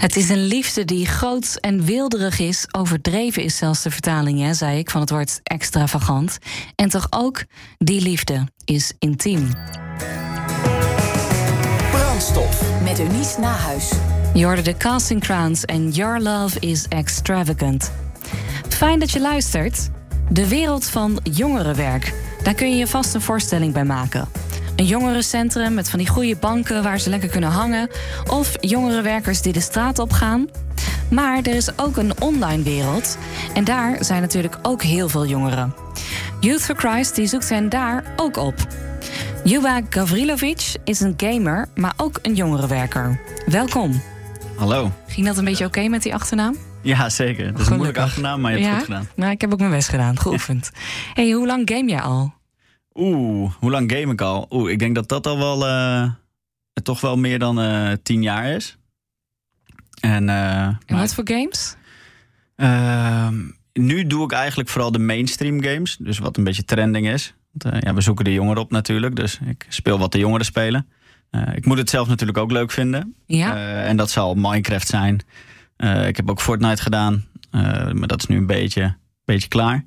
Het is een liefde die groot en weelderig is. Overdreven is zelfs de vertaling, hè, zei ik, van het woord extravagant. En toch ook, die liefde is intiem. Brandstof met Eunice Nahuis. Je hoorde de Casting Crowns en Your Love is Extravagant. Fijn dat je luistert. De wereld van jongerenwerk. Daar kun je je vast een voorstelling bij maken. Een jongerencentrum met van die goede banken waar ze lekker kunnen hangen. Of jongerenwerkers die de straat op gaan. Maar er is ook een online wereld. En daar zijn natuurlijk ook heel veel jongeren. Youth for Christ die zoekt hen daar ook op. Juba Gavrilovic is een gamer, maar ook een jongerenwerker. Welkom. Hallo. Ging dat een beetje oké met die achternaam? Ja, zeker. Het is een moeilijke achternaam, maar je hebt het goed gedaan. Nou, ik heb ook mijn best gedaan. Geoefend. Hey, hoe lang game jij al? Hoe lang game ik al? Ik denk dat dat al wel toch wel meer dan 10 jaar is. En wat voor games? Nu doe ik eigenlijk vooral de mainstream games. Dus wat een beetje trending is. Want, we zoeken de jongeren op natuurlijk. Dus ik speel wat de jongeren spelen. Ik moet het zelf natuurlijk ook leuk vinden. Ja. En dat zal Minecraft zijn. Ik heb ook Fortnite gedaan. Maar dat is nu een beetje klaar.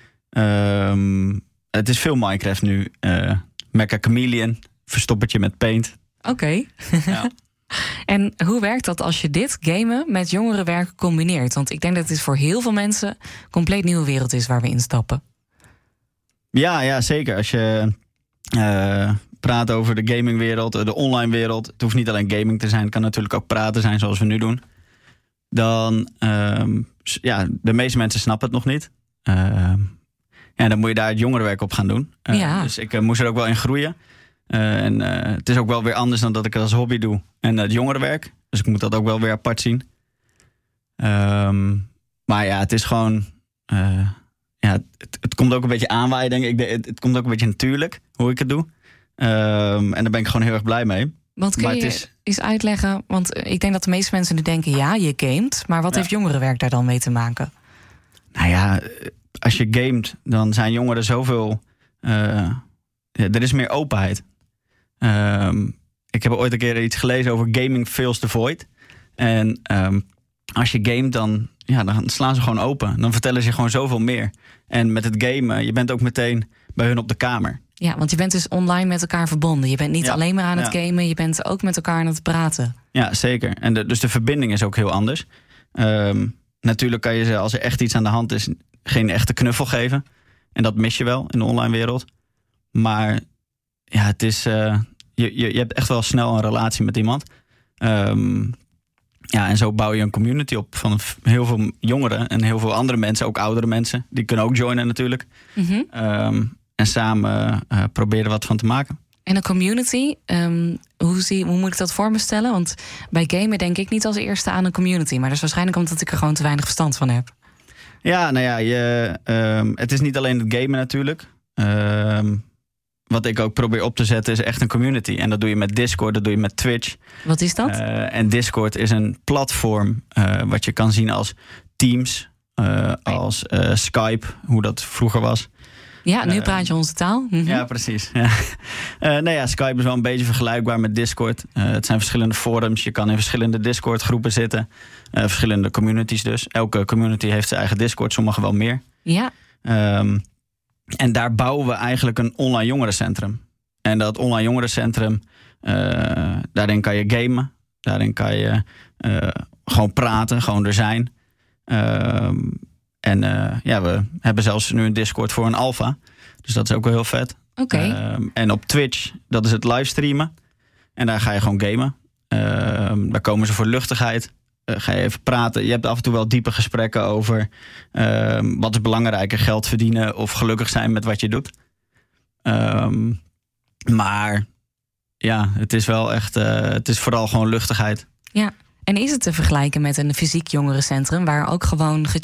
Het is veel Minecraft nu. Mecha Chameleon. Verstoppertje met paint. Oké. Ja. En hoe werkt dat als je dit gamen met jongerenwerk combineert? Want ik denk dat dit voor heel veel mensen een compleet nieuwe wereld is waar we instappen. Ja, zeker. Als je praat over de gamingwereld, de online wereld. Het hoeft niet alleen gaming te zijn. Het kan natuurlijk ook praten zijn zoals we nu doen. Dan, de meeste mensen snappen het nog niet. Dan moet je daar het jongerenwerk op gaan doen. Dus ik moest er ook wel in groeien. Het is ook wel weer anders dan dat ik het als hobby doe. En het jongerenwerk. Dus ik moet dat ook wel weer apart zien. Maar ja, het is gewoon... Het komt ook een beetje aanwaaien, denk ik. Het komt ook een beetje natuurlijk, hoe ik het doe. En daar ben ik gewoon heel erg blij mee. Want kun je eens uitleggen... Want ik denk dat de meeste mensen nu denken... ja, je gamet, maar wat heeft jongerenwerk daar dan mee te maken? Nou ja, als je gamet, dan zijn jongeren zoveel... er is meer openheid. Ik heb ooit een keer iets gelezen over gaming fills the void. En als je gamet, dan slaan ze gewoon open. Dan vertellen ze je gewoon zoveel meer. En met het gamen, je bent ook meteen bij hun op de kamer. Ja, want je bent dus online met elkaar verbonden. Je bent niet alleen maar aan het gamen, je bent ook met elkaar aan het praten. Ja, zeker. En dus de verbinding is ook heel anders. Natuurlijk kan je ze, als er echt iets aan de hand is, geen echte knuffel geven. En dat mis je wel in de online wereld. Maar ja, het is... Je hebt echt wel snel een relatie met iemand. En zo bouw je een community op van heel veel jongeren en heel veel andere mensen, ook oudere mensen. Die kunnen ook joinen natuurlijk. Mm-hmm. En samen proberen wat van te maken. En een community, hoe moet ik dat voor me stellen? Want bij gamen denk ik niet als eerste aan een community. Maar dat is waarschijnlijk omdat ik er gewoon te weinig verstand van heb. Ja, het is niet alleen het gamen natuurlijk. Wat ik ook probeer op te zetten is echt een community. En dat doe je met Discord, dat doe je met Twitch. Wat is dat? En Discord is een platform wat je kan zien als Teams, als Skype, hoe dat vroeger was. Ja, nu praat je onze taal. Mm-hmm. Ja, precies. Ja. Skype is wel een beetje vergelijkbaar met Discord. Het zijn verschillende forums. Je kan in verschillende Discord-groepen zitten. Verschillende communities dus. Elke community heeft zijn eigen Discord, sommige wel meer. Ja. En daar bouwen we eigenlijk een online jongerencentrum. En dat online jongerencentrum, daarin kan je gamen. Daarin kan je gewoon praten, gewoon er zijn. We hebben zelfs nu een Discord voor een alpha. Dus dat is ook wel heel vet. Oké. En op Twitch, dat is het livestreamen. En daar ga je gewoon gamen. Daar komen ze voor luchtigheid. Ga je even praten. Je hebt af en toe wel diepe gesprekken over wat is belangrijker, geld verdienen of gelukkig zijn met wat je doet. Maar ja, het is wel echt, het is vooral gewoon luchtigheid. Ja, en is het te vergelijken met een fysiek jongerencentrum waar ook gewoon